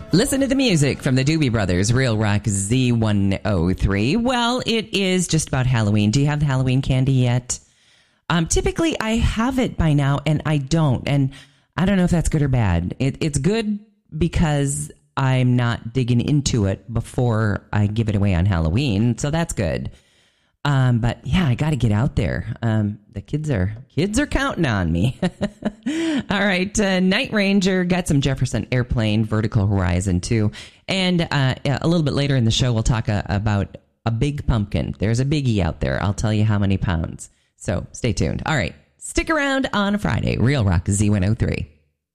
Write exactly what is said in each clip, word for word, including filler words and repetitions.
Listen to the music from the Doobie Brothers, Real Rock Z one oh three. Well, it is just about Halloween. Do you have the Halloween candy yet? Um, typically, I have it by now, and I don't. And I don't know if that's good or bad. It, it's good because I'm not digging into it before I give it away on Halloween, so that's good. Um, but yeah, I got to get out there. Um, the kids are kids are counting on me. All right, uh, Night Ranger got some Jefferson Airplane, Vertical Horizon too, and uh, a little bit later in the show we'll talk uh, about a big pumpkin. There's a biggie out there. I'll tell you how many pounds. So stay tuned. All right, stick around on Friday. Real Rock Z one oh three.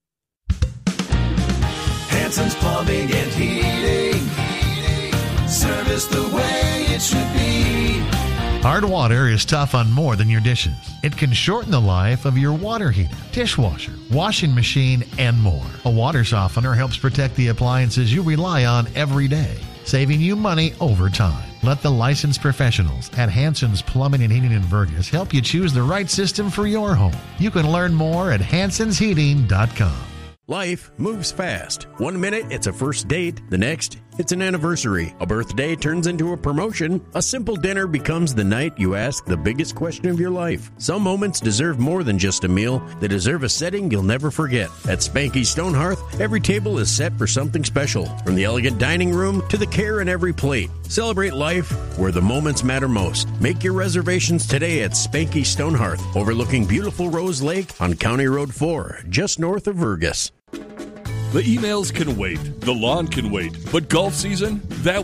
Hanson's Plumbing and Heating. Service the way it should be. Hard water is tough on more than your dishes. It can shorten the life of your water heater, dishwasher, washing machine, and more. A water softener helps protect the appliances you rely on every day, saving you money over time. Let the licensed professionals at Hanson's Plumbing and Heating in Vergas help you choose the right system for your home. You can learn more at hansons heating dot com. Life moves fast. One minute, it's a first date. The next, it's an anniversary. A birthday turns into a promotion. A simple dinner becomes the night you ask the biggest question of your life. Some moments deserve more than just a meal. They deserve a setting you'll never forget. At Spanky Stone Hearth, every table is set for something special. From the elegant dining room to the care in every plate. Celebrate life where the moments matter most. Make your reservations today at Spanky Stone Hearth, overlooking beautiful Rose Lake on County Road four, just north of Vergas. The emails can wait, the lawn can wait, but golf season, that